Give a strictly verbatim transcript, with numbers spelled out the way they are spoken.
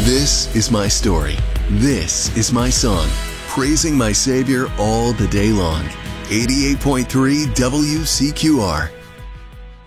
This is my story. This is my song. Praising my Savior all the day long. eighty-eight point three W C Q R.